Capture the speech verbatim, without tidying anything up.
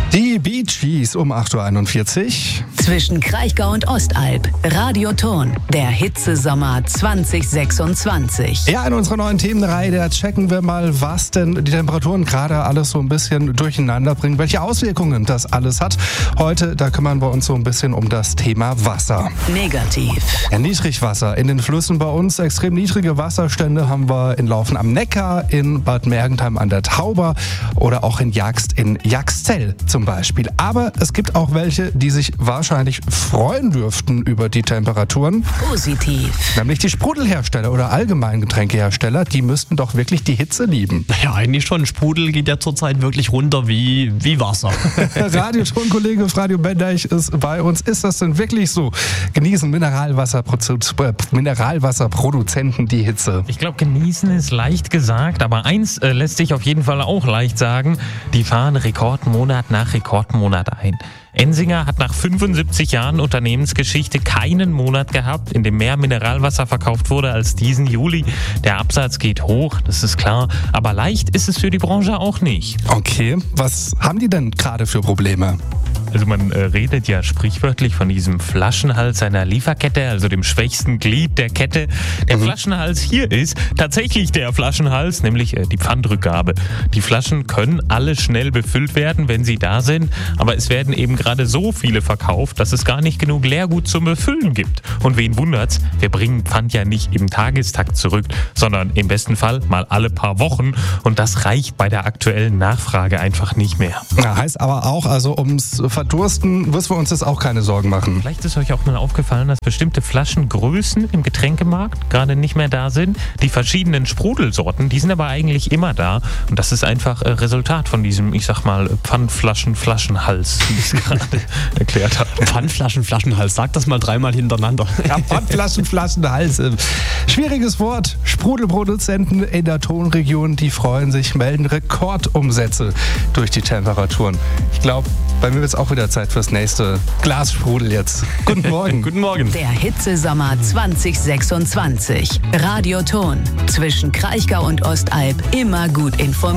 Die Bee Gees um acht Uhr einundvierzig. Zwischen Kraichgau und Ostalb. Radioton. Der Hitzesommer zwanzig sechsundzwanzig. Ja, in unserer neuen Themenreihe, da checken wir mal, was denn die Temperaturen gerade alles so ein bisschen durcheinander bringen, welche Auswirkungen das alles hat. Heute, da kümmern wir uns so ein bisschen um das Thema Wasser. Negativ. Ja, Niedrigwasser in den Flüssen bei uns. Extrem niedrige Wasserstände haben wir in Laufen am Neckar, in Bad Mergentheim an der Tauber oder auch in Jagst in Jagszell zum Beispiel. Aber es gibt auch welche, die sich wahrscheinlich freuen dürften über die Temperaturen. Positiv. Nämlich die Sprudelhersteller oder allgemein Getränkehersteller, die müssten doch wirklich die Hitze lieben. Ja, eigentlich schon. Sprudel geht ja zurzeit wirklich runter wie, wie Wasser. Radiotonkollege Radio Bendeich ist bei uns. Ist das denn wirklich so? Genießen Mineralwasserprodu- Mineralwasserproduzenten die Hitze? Ich glaube, genießen ist leicht gesagt, aber eins äh, lässt sich auf jeden Fall auch leicht sagen. Die fahren Rekordmonat nach Rekordmonat ein. Ensinger hat nach fünfundsiebzig Jahren Unternehmensgeschichte keinen Monat gehabt, in dem mehr Mineralwasser verkauft wurde als diesen Juli. Der Absatz geht hoch, das ist klar, aber leicht ist es für die Branche auch nicht. Okay, was haben die denn gerade für Probleme? Also man äh, redet ja sprichwörtlich von diesem Flaschenhals einer Lieferkette, also dem schwächsten Glied der Kette. Der mhm. Flaschenhals hier ist tatsächlich der Flaschenhals, nämlich äh, die Pfandrückgabe. Die Flaschen können alle schnell befüllt werden, wenn sie da sind, aber es werden eben gerade so viele verkauft, dass es gar nicht genug Leergut zum Befüllen gibt. Und wen wundert's, wir bringen Pfand ja nicht im Tagestakt zurück, sondern im besten Fall mal alle paar Wochen und das reicht bei der aktuellen Nachfrage einfach nicht mehr. Ja, heißt aber auch, also ums Verdursten müssen wir uns jetzt auch keine Sorgen machen. Vielleicht ist euch auch mal aufgefallen, dass bestimmte Flaschengrößen im Getränkemarkt gerade nicht mehr da sind. Die verschiedenen Sprudelsorten, die sind aber eigentlich immer da. Und das ist einfach äh, Resultat von diesem, ich sag mal, Pfandflaschen-Flaschenhals, wie ich es gerade erklärt habe. Pfandflaschen-Flaschenhals, sag das mal dreimal hintereinander. Ja, Pfandflaschen-Flaschenhals. Schwieriges Wort. Sprudelproduzenten in der Tonregion, die freuen sich, melden Rekordumsätze durch die Temperaturen. Ich glaube, bei mir wird es auch wieder Zeit fürs nächste Glas Sprudel jetzt. Guten Morgen. Guten Morgen. Der Hitzesommer zwanzig sechsundzwanzig. Radioton. Zwischen Kraichgau und Ostalb immer gut informiert.